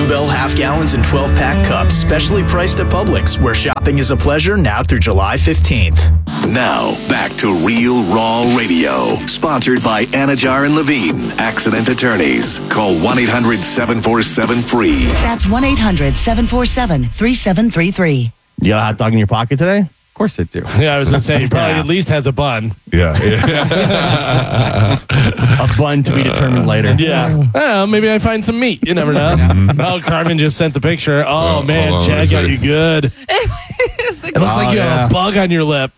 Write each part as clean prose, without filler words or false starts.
Bluebell half gallons and 12-pack cups, specially priced at Publix, where shopping is a pleasure now through July 15th. Now, back to Real Raw Radio. Sponsored by Anajar and Levine, accident attorneys. Call 1-800-747-FREE. That's 1-800-747-3733. You got a hot dog in your pocket today? Of course I do. Yeah, I was going to say, he probably at least has a bun. Yeah. A bun to be determined later. Yeah. I don't know. Maybe I find some meat. You never know. Oh, Carmen just sent the picture. Oh, man. hold on, Chad got you good. It It looks like you have a bug on your lip.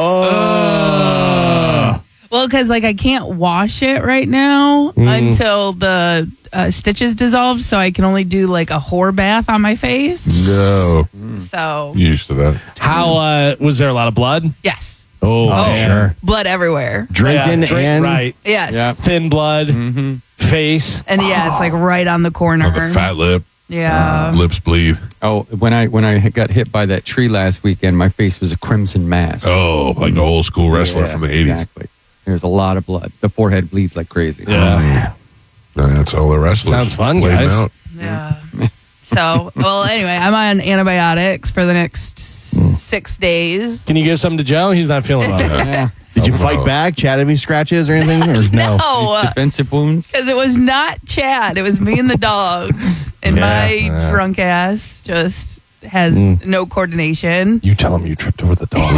Oh. Well, because I can't wash it right now until the stitches dissolve, so I can only do a whore bath on my face. No. So You used to that. How, was there a lot of blood? yes, Oh, Sure. blood everywhere. Drinking and... Right. Yes, Yeah. Thin blood, face. and it's right on the corner. Oh, the fat lip. Yeah. Lips bleed. Oh, when I got hit by that tree last weekend, my face was a crimson mass. Oh, like an old school wrestler from the 80s. Exactly. There's a lot of blood. The forehead bleeds like crazy. Yeah. That's all the wrestlers. Sounds fun, laid guys. out. Yeah. So, well, anyway, I'm on antibiotics for the next 6 days. Can you give some to Joe? He's not feeling well. Yeah. Did you fight back? Chad, any scratches or anything? Or no? No, Defensive wounds. because it was not Chad. It was me and the dogs. And my drunk ass just has no coordination. You tell him you tripped over the dog.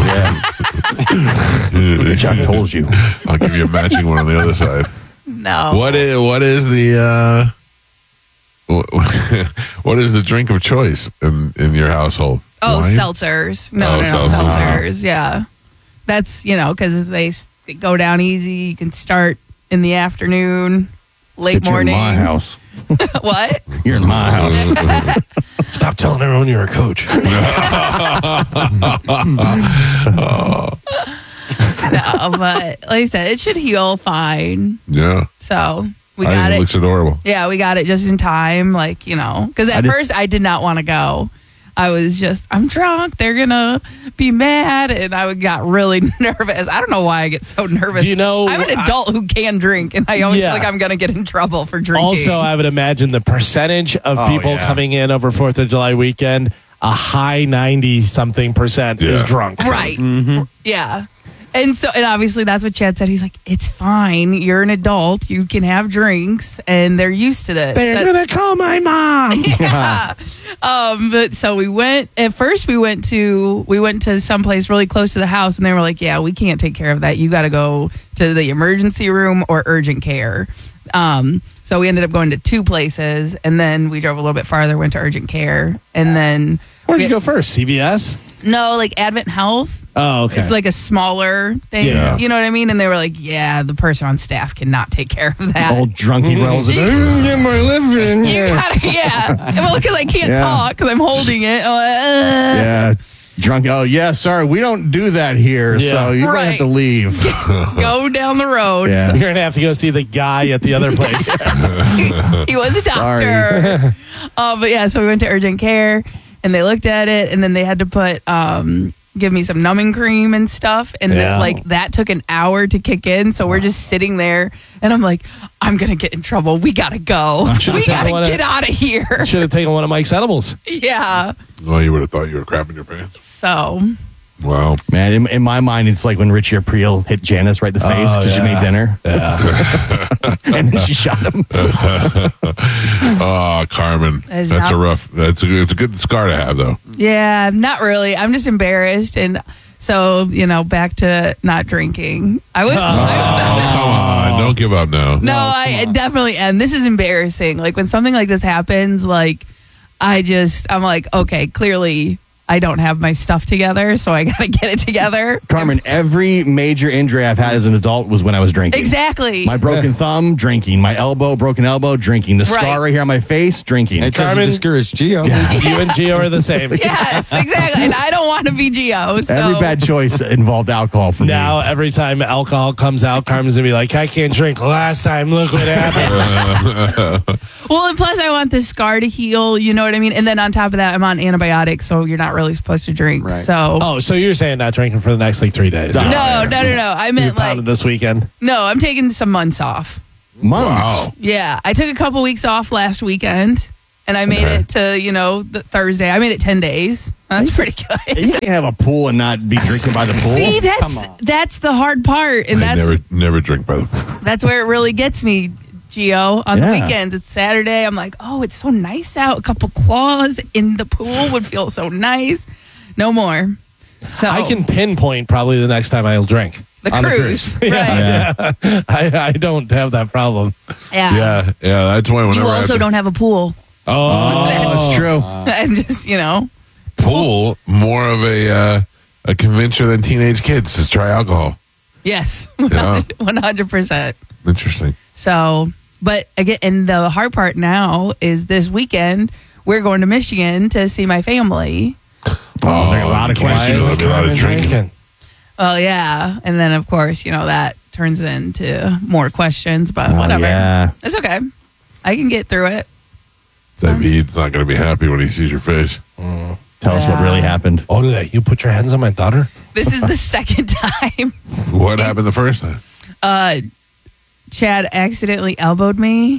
John told you. I'll give you a matching one on the other side. No. What is the what is the drink of choice in your household? Oh, Wine? seltzers. No, Oh, seltzers. Yeah. That's, because they go down easy. You can start in the afternoon, late But you're morning. in my house. What? You're in my house. Stop telling everyone you're a coach. No, but like I said, it should heal fine. Yeah. So we I got think it it. looks adorable. Yeah, we got it just in time. Because at first I did not want to go. I was I'm drunk. They're going to be mad. And I got really nervous. I don't know why I get so nervous. Do you know- I'm an adult who can drink, and I always feel like I'm going to get in trouble for drinking. Also, I would imagine the percentage of people coming in over 4th of July weekend, a high 90-something% is drunk. Right. Yeah. And obviously that's what Chad said. He's like, it's fine. You're an adult. You can have drinks, and they're used to this. They're going to call my mom. Yeah. But so we went to someplace really close to the house, and they were like, yeah, we can't take care of that. You got to go to the emergency room or urgent care. So we ended up going to two places, and then we drove a little bit farther, went to urgent care, and then Where'd you go first? CVS? no, Advent Health. Oh, okay. It's a smaller thing. Yeah. You know what I mean? And they were like, yeah, the person on staff cannot take care of that. Old drunky rolls. Get my living. You gotta, yeah. Well, because I can't talk because I'm holding it. Yeah. Drunk. Oh, yeah. Sorry. We don't do that here. Yeah. So you're going to have to leave. Go down the road. Yeah. You're going to have to go see the guy at the other place. He was a doctor. But yeah, so we went to urgent care, and they looked at it, and then they had to put give me some numbing cream and stuff, and then, that took an hour to kick in. So we're just sitting there, and I'm like, I'm gonna get in trouble. We gotta go. We gotta get out of here. Should have taken one of Mike's edibles. Yeah. Well, you would have thought you were crapping your pants. So Wow. Man, in my mind, it's like when Richie Aprile hit Janice right in the face because she made dinner. Yeah. And then she shot him. Oh, Carmen. It's That's not- a rough. It's a good scar to have, though. yeah, not really. I'm just embarrassed, and so back to not drinking. I was. Come on, don't give up now. No, I definitely am. This is embarrassing. Like when something like this happens, I'm like, okay, clearly I don't have my stuff together, so I got to get it together. Carmen, every major injury I've had as an adult was when I was drinking. Exactly. My broken thumb, drinking. My broken elbow, drinking. The scar right here on my face, drinking. It doesn't Carmen- discourage Gio. You and Gio are the same. Yes, exactly. And I don't want to be Geo. So. Every bad choice involved alcohol for Now, me. every time alcohol comes out, Carmen's going to be like, I can't drink. Last time, look what happened. Well, and plus I want this scar to heal, you know what I mean? And then on top of that, I'm on antibiotics, so you're not really supposed to drink. Right. So Oh, so you're saying not drinking for the next 3 days? No. I You meant pounded this weekend. no, I'm taking some months off. Months. Wow. Yeah, I took a couple weeks off last weekend. And I made it to, the Thursday. I made it 10 days. That's pretty good. You can't have a pool and not be drinking by the pool. See, that's the hard part. And I never drink by the pool. that's where it really gets me, Gio. On the weekends, it's Saturday. I'm like, oh, it's so nice out. A couple claws in the pool would feel so nice. No more. So I can pinpoint probably the next time I'll drink. The cruise. Right. Yeah. I don't have that problem. Yeah. Yeah. That's why whenever You also don't have a pool. Oh, that's true. I'm just, pool, more of a convincer than teenage kids to try alcohol. Yes. Yeah. 100%. Interesting. So, but again, and the hard part now is this weekend, we're going to Michigan to see my family. There are a lot of questions. There'll be a lot of drinking. Well, yeah. And then, of course, that turns into more questions, but whatever. Yeah. It's okay. I can get through it. David's not going to be happy when he sees your face. Tell us what really happened. Ole, you put your hands on my daughter? This is the second time. What happened the first time? Chad accidentally elbowed me.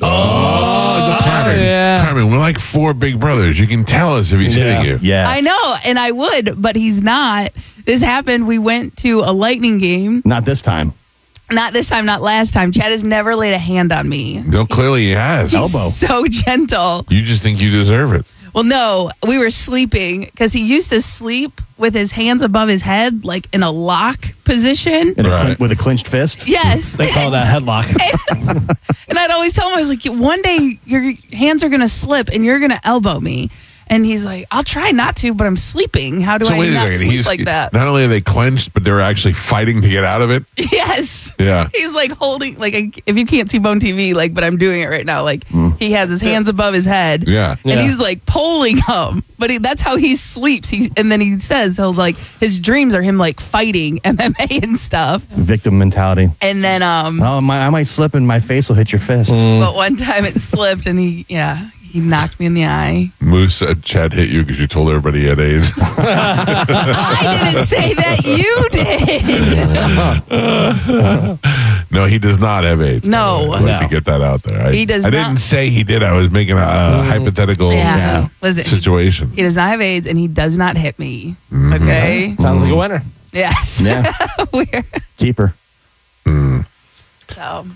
Carmen, yeah. Carmen, we're like four big brothers. You can tell us if he's hitting you. Yeah. I know, and I would, but he's not. This happened. We went to a Lightning game. Not this time. Not this time, not last time. Chad has never laid a hand on me. No, clearly he has. He's so gentle. You just think you deserve it. Well, no, we were sleeping because he used to sleep with his hands above his head, like in a lock position. With a clenched fist? Yes. They call it a headlock. And I'd always tell him, I was like, one day your hands are going to slip and you're going to elbow me. And he's like, I'll try not to, but I'm sleeping. How do I not sleep like that? Not only are they clenched, but they're actually fighting to get out of it. Yes. Yeah. He's like holding, like, if you can't see Bone TV, like, but I'm doing it right now. Like, he has his hands above his head. Yeah. And he's like pulling him. But that's how he sleeps. And then he says, his dreams are him like fighting MMA and stuff. Victim mentality. And then, I might slip and my face will hit your fist. but one time it slipped and he knocked me in the eye. Moose said Chad hit you because you told everybody he had AIDS. I didn't say that. You did. No, he does not have AIDS. No. I'd like to get that out there. He does I not. didn't say he did. I was making a hypothetical Listen, situation. he does not have AIDS and he does not hit me. Okay? Sounds like a winner. Yes. Yeah. We're, Keeper. so.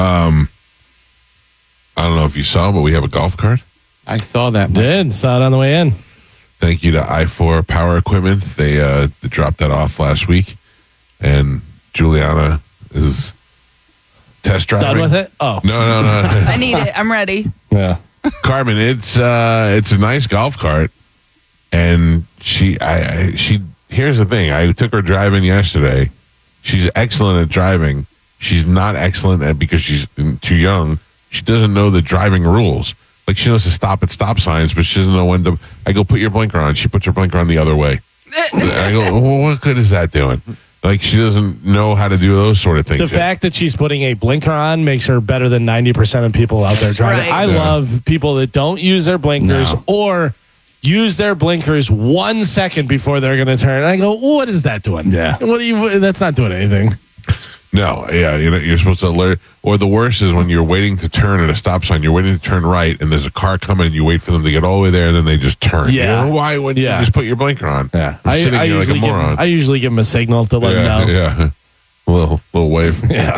I don't know if you saw, but we have a golf cart. I saw that. Saw it on the way in. Thank you to I4 Power Equipment. They dropped that off last week, and Juliana is test driving. Done with it? Oh. No. I need it. I'm ready. Yeah. Carmen, it's a nice golf cart, and she here's the thing. I took her driving yesterday. She's excellent at driving. She's not excellent at because she's too young. She doesn't know the driving rules. Like, she knows to stop at stop signs, but she doesn't know when to. I go, put your blinker on. She puts her blinker on the other way. I go, well, what good is that doing? Like, she doesn't know how to do those sort of things. The fact that she's putting a blinker on makes her better than 90% of people out there driving. right. I love people that don't use their blinkers or use their blinkers 1 second before they're going to turn. And I go, what is that doing? Yeah. That's not doing anything. No, yeah, you're supposed to alert. Or the worst is when you're waiting to turn at a stop sign. You're waiting to turn right, and there's a car coming, and you wait for them to get all the way there, and then they just turn. Yeah. You know, why wouldn't you just put your blinker on? Yeah. You're sitting here like a moron. I usually give them a signal to let them know. Yeah. A little wave. Yeah.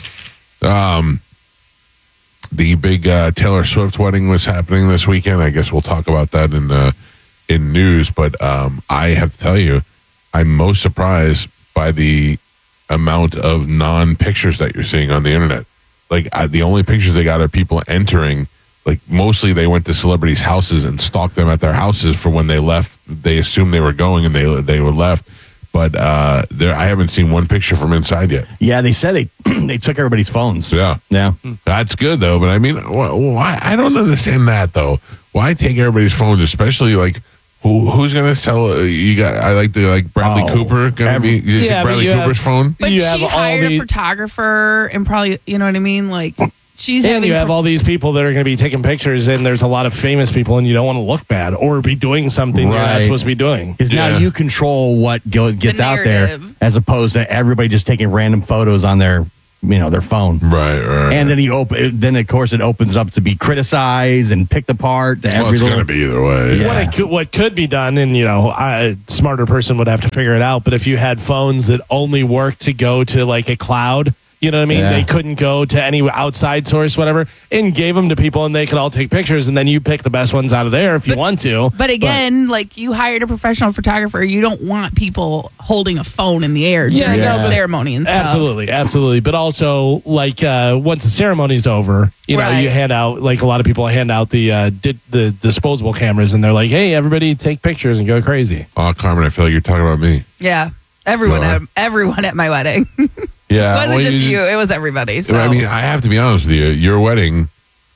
The big Taylor Swift wedding was happening this weekend. I guess we'll talk about that in news. But I have to tell you, I'm most surprised by the amount of non-pictures that you're seeing on the internet. Like, the only pictures they got are people entering. Like, mostly they went to celebrities' houses and stalked them at their houses for when they left. They assumed they were going and they were left. But I haven't seen one picture from inside yet. Yeah, they said they took everybody's phones. Yeah. That's good, though. But I mean, why? I don't understand that, though. Why take everybody's phones, especially like who's going to sell? You got? I like Bradley Cooper going to be Bradley Cooper's phone. But You she have hired all a photographer and probably, you know what I mean? Like, she's And having you have all these people that are going to be taking pictures, and there's a lot of famous people, and you don't want to look bad or be doing something you're not Right. supposed to be doing. Because now you control what gets out there, narrative. as opposed to everybody just taking random photos on their their phone. Right. And then then of course it opens up to be criticized and picked apart. Well, it's going to be either way. Yeah. What could be done, and a smarter person would have to figure it out. But if you had phones that only work to go to like a cloud, you know what I mean? Yeah. They couldn't go to any outside source, whatever, and gave them to people, and they could all take pictures, and then you pick the best ones out of there if you want to. But again, like you hired a professional photographer, you don't want people holding a phone in the air during the ceremony and stuff. Absolutely. But also, like once the ceremony's over, you hand out, like a lot of people hand out the disposable cameras, and they're like, "Hey, everybody, take pictures and go crazy." Oh, Carmen, I feel like you're talking about me. Yeah, everyone at my wedding. Yeah, it wasn't just you; it was everybody. So. I mean, I have to be honest with you. Your wedding,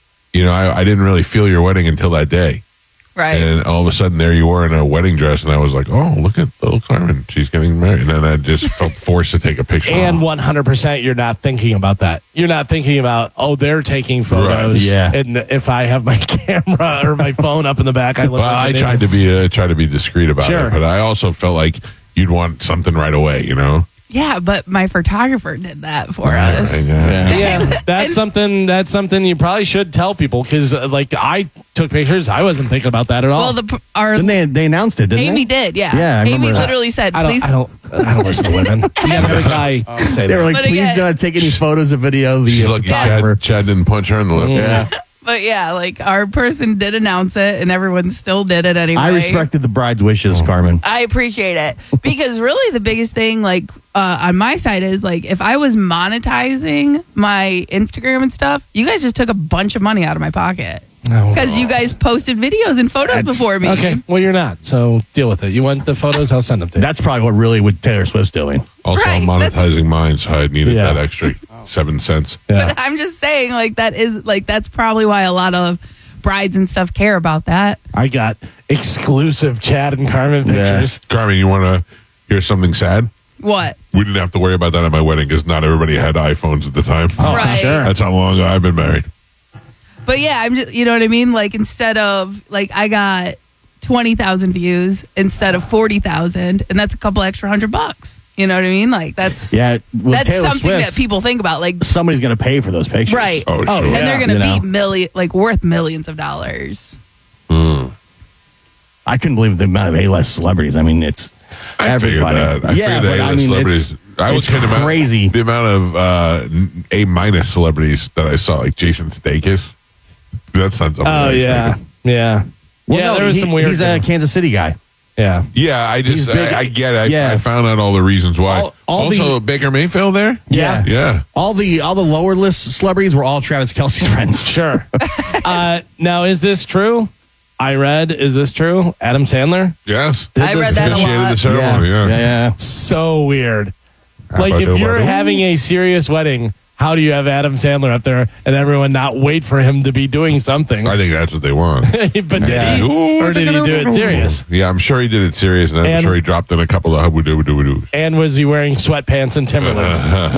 I didn't really feel your wedding until that day. Right. And all of a sudden, there you were in a wedding dress, and I was like, "Oh, look at little Carmen; she's getting married." And then I just felt forced to take a picture. And 100%, you're not thinking about that. You're not thinking about, they're taking photos. Right. Yeah. And if I have my camera or my phone up in the back, I look. Well, like I tried to be discreet about it, but I also felt like you'd want something right away, Yeah, but my photographer did that for us. Right, Yeah, that's something you probably should tell people, because like I took pictures, I wasn't thinking about that at all. Well, Didn't they announced it, didn't Amy they? did, yeah. Yeah, I remember Amy that. literally said, "Please." I don't listen to women. You got another guy say They were that. like, But please again- do not take any photos or video. She's lucky Chad didn't punch her in the lip. Yeah. But yeah, like our person did announce it, and everyone still did it anyway. I respected the bride's wishes, Carmen. I appreciate it, because really the biggest thing, like on my side, is like if I was monetizing my Instagram and stuff, you guys just took a bunch of money out of my pocket because you guys posted videos and photos before me. Okay, well you're not, so deal with it. You want the photos? I'll send them to you. That's probably what Taylor Swift's doing. Also, Right, I'm monetizing mine, so I needed that extra 7 cents. Yeah. But I'm just saying, like that's probably why a lot of brides and stuff care about that. I got exclusive Chad and Carmen pictures. Carmen, you want to hear something sad? What? We didn't have to worry about that at my wedding because not everybody had iPhones at the time. Oh, right. Sure. That's how long I've been married. But yeah, I'm just, you know what I mean? Like instead of, like I got 20,000 views instead of 40,000, and that's a couple extra $100. You know what I mean? Like that's Well, that's Taylor something Swift, that people think about. Like somebody's going to pay for those pictures. right. Oh, sure. And they're going to be worth millions of dollars. I couldn't believe the amount of A-list celebrities. I mean, it's I figured everybody. that. I figured the A-list celebrities. I was it's crazy. The amount of A- celebrities that I saw, like Jason Sudeikis. That's not something. Oh yeah. Well, no, there was some weird. He's a Kansas City guy. Yeah. Yeah, I He's big. I get it. Yeah. I found out all the reasons why. All also, the- Baker Mayfield there? Yeah. Yeah. All the lower list celebrities were all Travis Kelce's friends. Sure. Now, is this true? Is this true? Adam Sandler? Yes. I read that a Officiated lot. the ceremony, yeah. So weird. Like, about if that? you're having a serious wedding, how do you have Adam Sandler up there and everyone not wait for him to be doing something? I think that's what they want. But did he? Or did he do it serious? Yeah, I'm sure he did it serious, and I'm sure he dropped in a couple of hubba-dubba-dubba-doo. And was he wearing sweatpants and Timberlands?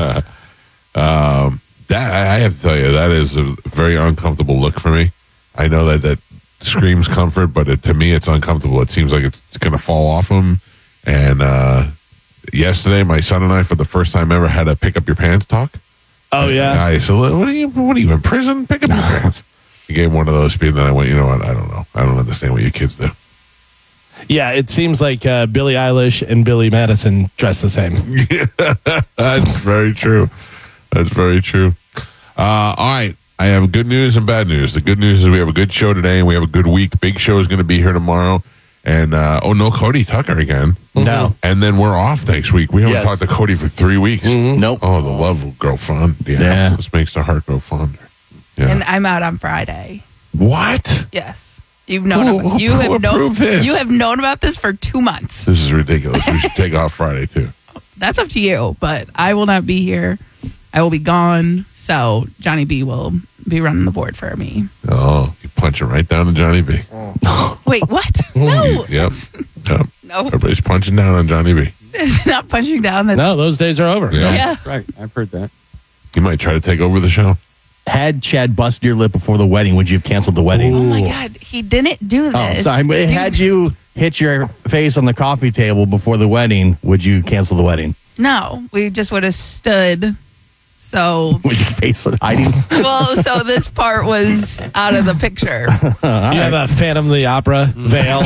That I have to tell you, that is a very uncomfortable look for me. I know that screams comfort, but to me, it's uncomfortable. It seems like it's going to fall off him. And yesterday, my son and I, for the first time ever, had a pick up your pants talk. Oh, yeah. I said, what are you in prison? Pick up your pants. He gave one of those speeds, and then I went, you know what? I don't know. I don't understand what you kids do. Yeah, it seems like Billie Eilish and Billy Madison dress the same. That's very true. That's very true. All right. I have good news and bad news. The good news is we have a good show today, and we have a good week. Big Show is going to be here tomorrow. And, no Cody Tucker again. No. And then we're off next week. We haven't Yes. talked to Cody for 3 weeks. Nope. Oh, the love will grow fond. Yeah. This makes the heart grow fonder. Yeah. And I'm out on Friday. What? Yes. You've known Who approved this? You have known about this for 2 months. This is ridiculous. We should take off Friday, too. That's up to you, but I will not be here. I will be gone. So Johnny B will be running the board for me. Oh, you punching right down to Johnny B. Wait, what? No. Yep. Yep. No. Everybody's punching down on Johnny B. It's not punching down. That's, No, those days are over. Yeah. Yeah. Right. I've heard that. You might try to take over the show. Had Chad busted your lip before the wedding, would you have canceled the wedding? Oh my God. He didn't do Oh, this. sorry. But had you hit your face on the coffee table before the wedding, would you cancel the wedding? No. We just would have stood So with your face hiding. well, so this part was out of the picture. You have a Phantom of the Opera veil.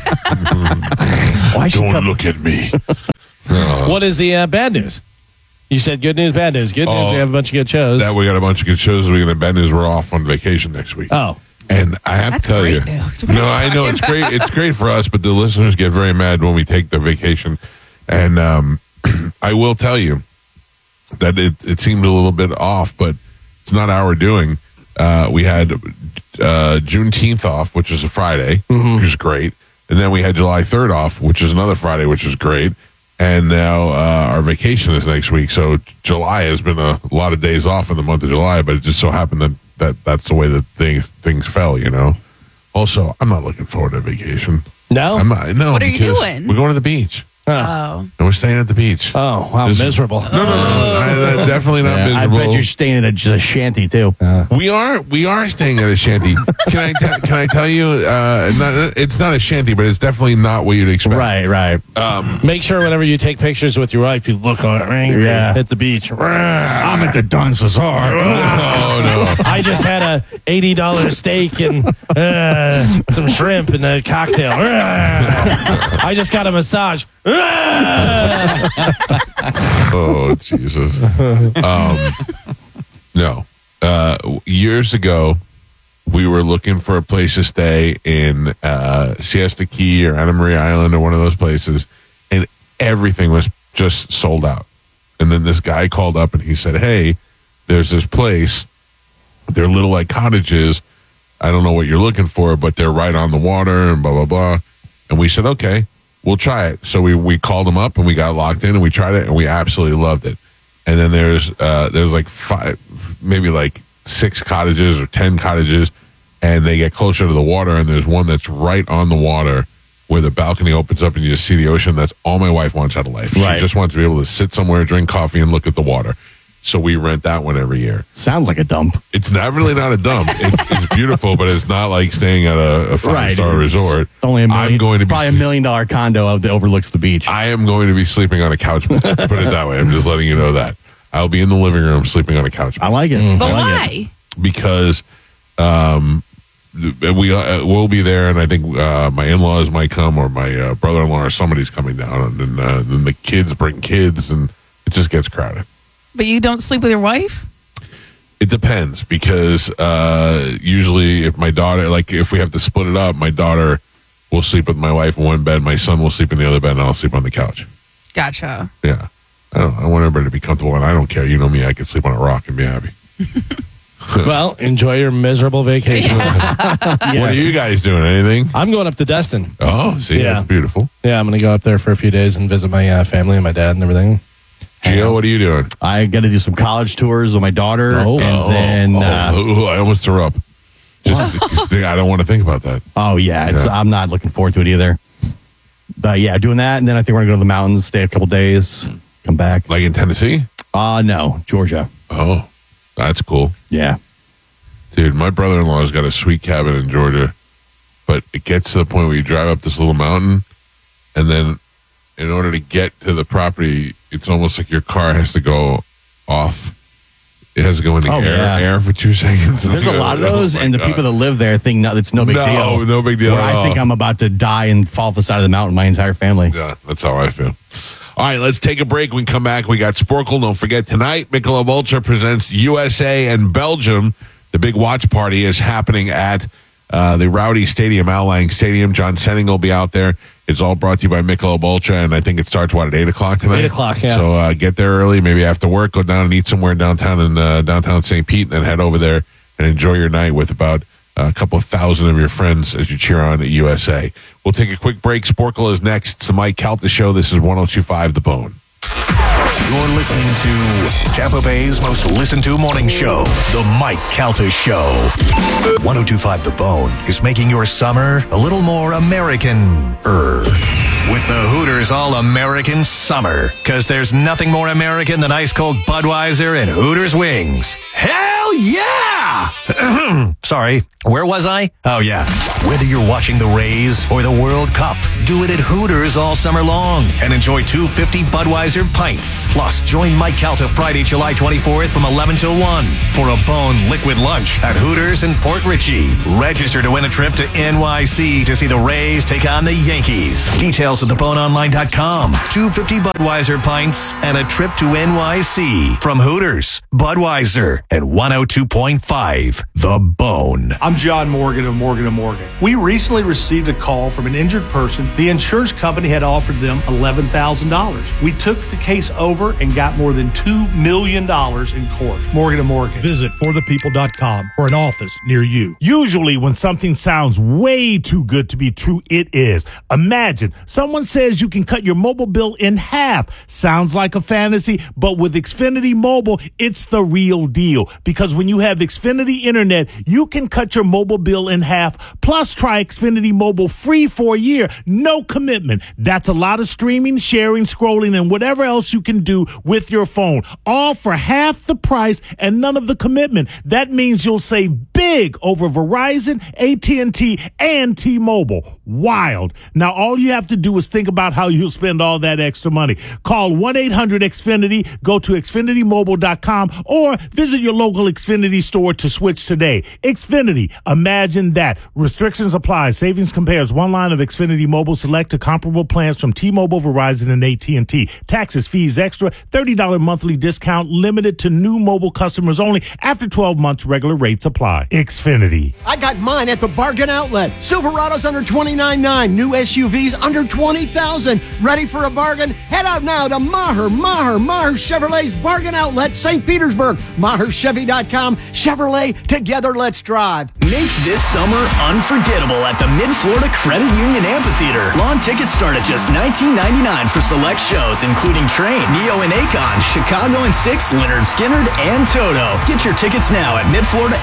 Why Don't look at me. What is the bad news? You said good news, bad news. Good news, we have a bunch of good shows. That we got a bunch of good shows. We got bad news. We're off on vacation next week. Oh. And I have That's to tell great you, news. What are no, you I know talking it's great. It's great for us, but the listeners get very mad when we take the vacation. And I will tell you that it seemed a little bit off, but it's not our doing. We had Juneteenth off, which is a Friday, which is great. And then we had July 3rd off, which is another Friday, which is great. And now our vacation is next week. So July has been a lot of days off in the month of July, but it just so happened that that's the way that things fell, you know. Also, I'm not looking forward to vacation. No? I'm not, no. What are you because doing? We're going to the beach. Oh. And we're staying at the beach. Oh, wow, This- miserable. No. Definitely not I miserable. bet you're staying in just a shanty too. We are staying at a shanty. Can I tell you? It's not a shanty, but it's definitely not what you'd expect. Right. Make sure whenever you take pictures with your wife, you look angry at the beach. I'm at the Don Cesar. Oh no. I just had a $80 steak and some shrimp and a cocktail. I just got a massage. Oh Jesus. No. Years ago, we were looking for a place to stay in Siesta Key or Anna Maria Island or one of those places, and everything was just sold out. And then this guy called up and he said, "Hey, there's this place. They're little like cottages. I don't know what you're looking for, but they're right on the water and blah blah blah." And we said, "Okay, we'll try it." So we called them up and we got locked in and we tried it and we absolutely loved it. And then there's like 5, maybe like 6 cottages or 10 cottages, and they get closer to the water. And there's one that's right on the water where the balcony opens up and you just see the ocean. That's all my wife wants out of life. Right. She just wants to be able to sit somewhere, drink coffee, and look at the water. So we rent that one every year. Sounds like a dump. It's not really not a dump. It's beautiful, but it's not like staying at a 5-star resort. Only I'm going to be probably $1 million condo that overlooks the beach. I am going to be sleeping on a couch. Put it that way. I'm just letting you know that. I'll be in the living room sleeping on a couch. I like it. But I like why? it. Because we'll be there, and I think my in-laws might come, or my brother-in-law, or somebody's coming down, and then the kids bring kids, and it just gets crowded. But you don't sleep with your wife? It depends, because usually if my daughter, like if we have to split it up, my daughter will sleep with my wife in one bed, my son will sleep in the other bed, and I'll sleep on the couch. Gotcha. Yeah. I want everybody to be comfortable, and I don't care. You know me, I could sleep on a rock and be happy. Well, enjoy your miserable vacation. What are you guys doing? Anything? I'm going up to Destin. Oh, see, Yeah. that's beautiful. Yeah, I'm going to go up there for a few days and visit my family and my dad and everything. Gio, what are you doing? I got to do some college tours with my daughter, and then I almost threw up. Just, I don't want to think about that. I'm not looking forward to it either. But yeah, doing that, and then I think we're gonna go to the mountains, stay a couple days, come back. Like in Tennessee? No, Georgia. Oh, that's cool. Yeah. Dude, my brother-in-law's got a sweet cabin in Georgia, but it gets to the point where you drive up this little mountain, and then in order to get to the property, it's almost like your car has to go off. It has to go in the air for 2 seconds. There's a lot of those, and the people that live there think it's no big deal. No big deal Where at I all. think I'm about to die and fall off the side of the mountain, my entire family. Yeah, that's how I feel. All right, let's take a break. When we come back, we got Sporkle. Don't forget, tonight, Michelob Ultra presents USA and Belgium. The big watch party is happening at the Rowdy Stadium, Al Lang Stadium. John Senning will be out there. It's all brought to you by Michelob Ultra, and I think it starts, at 8 o'clock tonight? 8 o'clock, yeah. So get there early, maybe after work, go down and eat somewhere downtown in downtown St. Pete, and then head over there and enjoy your night with about a couple of thousand of your friends as you cheer on at USA. We'll take a quick break. Sporkle is next. It's the Mike Calta Show. This is 102.5 The Bone. You're listening to Tampa Bay's most listened to morning show, The Mike Calta Show. 102.5 The Bone is making your summer a little more American-er. With the Hooters All-American Summer. Because there's nothing more American than ice-cold Budweiser and Hooters wings. Hell Hell yeah! Sorry, where was I? Oh yeah. Whether you're watching the Rays or the World Cup, do it at Hooters all summer long and enjoy 250 Budweiser pints. Plus, join Mike Calta Friday, July 24th from 11 till 1 for a Bone liquid lunch at Hooters in Port Richey. Register to win a trip to NYC to see the Rays take on the Yankees. Details at theboneonline.com. 250 Budweiser pints and a trip to NYC from Hooters, Budweiser, and 102.5 The Bone. I'm John Morgan of Morgan & Morgan. We recently received a call from an injured person. The insurance company had offered them $11,000. We took the case over and got more than $2 million in court. Morgan & Morgan. Visit forthepeople.com for an office near you. Usually when something sounds way too good to be true, it is. Imagine someone says you can cut your mobile bill in half. Sounds like a fantasy, but with Xfinity Mobile, it's the real deal. Because when you have Xfinity Internet, you can cut your mobile bill in half. Plus, try Xfinity Mobile free for a year. No commitment. That's a lot of streaming, sharing, scrolling, and whatever else you can do with your phone. All for half the price and none of the commitment. That means you'll save big over Verizon, AT&T, and T-Mobile. Wild. Now, all you have to do is think about how you'll spend all that extra money. Call 1-800-XFINITY, go to XfinityMobile.com, or visit your local Xfinity store to switch today. Xfinity. Imagine that. Restrictions apply. Savings compares one line of Xfinity Mobile Select to comparable plans from T-Mobile, Verizon, and AT&T. Taxes, fees, extra, $30 monthly discount, limited to new mobile customers only. After 12 months, regular rates apply. Xfinity. I got mine at the Bargain Outlet. Silverados under $29,900. New SUVs under $20,000. Ready for a bargain? Head out now to Maher Chevrolet's Bargain Outlet, St. Petersburg. MaherChevy.com. Chevrolet, together let's drive. Make this summer unforgettable at the Mid-Florida Credit Union Amphitheater. Lawn tickets start at just $19.99 for select shows, including Train, Neo and Akon, Chicago and Styx, Leonard Skinner, and Toto. Get your tickets now at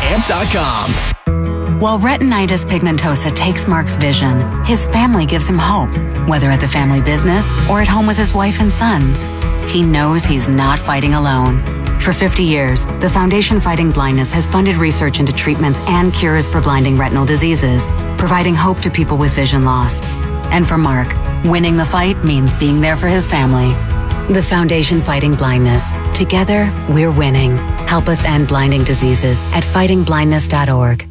midfloridaamp.com. While retinitis pigmentosa takes Mark's vision, his family gives him hope, whether at the family business or at home with his wife and sons. He knows he's not fighting alone. For 50 years, the Foundation Fighting Blindness has funded research into treatments and cures for blinding retinal diseases, providing hope to people with vision loss. And for Mark, winning the fight means being there for his family. The Foundation Fighting Blindness. Together, we're winning. Help us end blinding diseases at fightingblindness.org.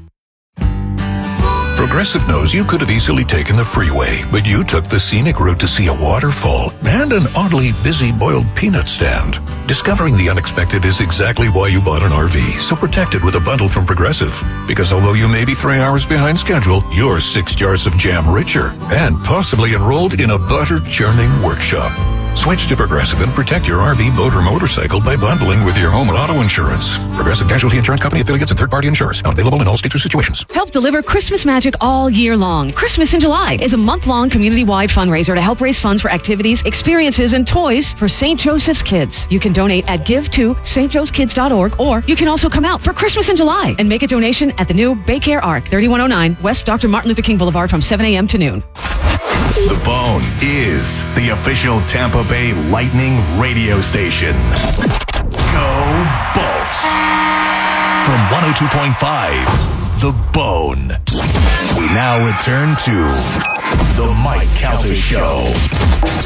Progressive knows you could have easily taken the freeway, but you took the scenic route to see a waterfall and an oddly busy boiled peanut stand. Discovering the unexpected is exactly why you bought an RV, so protect it with a bundle from Progressive. Because although you may be 3 hours behind schedule, you're 6 jars of jam richer and possibly enrolled in a butter churning workshop. Switch to Progressive and protect your RV, boat, or motorcycle by bundling with your home and auto insurance. Progressive Casualty Insurance Company affiliates and third-party insurers. Not available in all states or situations. Help deliver Christmas magic all year long. Christmas in July is a month-long community-wide fundraiser to help raise funds for activities, experiences, and toys for St. Joseph's Kids. You can donate at give2stjosephkids.org, or you can also come out for Christmas in July and make a donation at the new Baycare Arc, 3109 West Dr. Martin Luther King Boulevard from 7 a.m. to noon. The Bone is the official Tampa Bay Lightning radio station. Go Bolts! From 102.5, The Bone. We now return to The Mike Calta Show.